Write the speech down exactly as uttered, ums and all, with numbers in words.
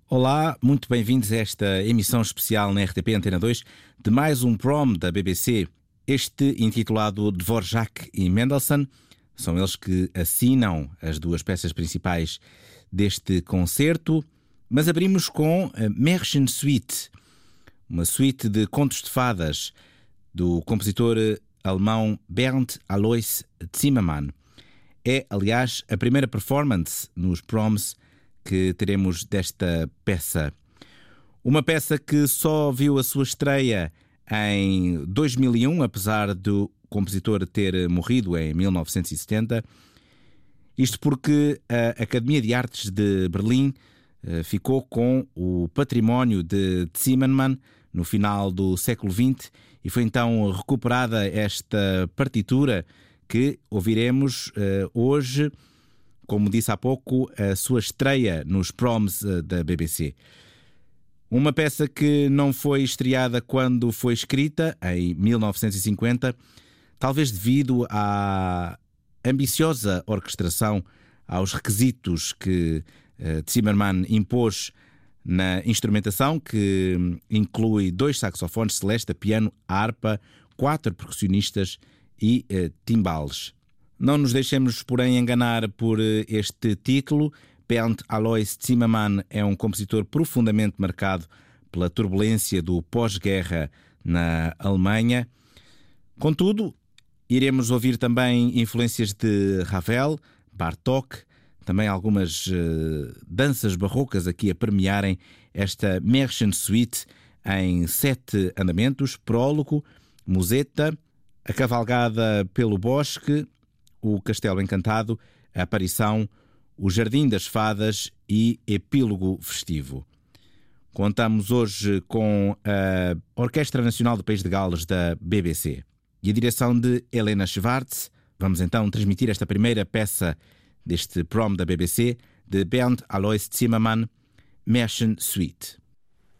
Olá, muito bem-vindos a esta emissão especial na R T P Antena dois de mais um prom da B B C. Este intitulado Dvorak e Mendelssohn, são eles que assinam as duas peças principais deste concerto, mas abrimos com a Märchen Suite, uma suite de contos de fadas do compositor alemão Bernd Alois Zimmermann. É, aliás, a primeira performance nos proms que teremos desta peça. Uma peça que só viu a sua estreia em dois mil e um, apesar do compositor ter morrido em mil novecentos e setenta. Isto porque a Academia de Artes de Berlim ficou com o património de Zimmermann no final do século vinte e foi então recuperada esta partitura que ouviremos hoje, como disse há pouco, a sua estreia nos proms da B B C. Uma peça que não foi estreada quando foi escrita, em mil novecentos e cinquenta, talvez devido à ambiciosa orquestração, aos requisitos que uh, Zimmermann impôs na instrumentação, que inclui dois saxofones celeste, piano, harpa, quatro percussionistas e uh, timbales. Não nos deixemos, porém, enganar por este título. Bernd Alois Zimmermann é um compositor profundamente marcado pela turbulência do pós-guerra na Alemanha. Contudo, iremos ouvir também influências de Ravel, Bartók, também algumas uh, danças barrocas aqui a permearem esta Märchen Suite em sete andamentos: prólogo, museta, a cavalgada pelo bosque, o Castelo Encantado, a aparição, o Jardim das Fadas e epílogo festivo. Contamos hoje com a Orquestra Nacional do País de Gales da B B C e a direção de Helena Schwartz. Vamos então transmitir esta primeira peça deste prom da B B C, de Bernd Alois Zimmermann, Märchen Suite.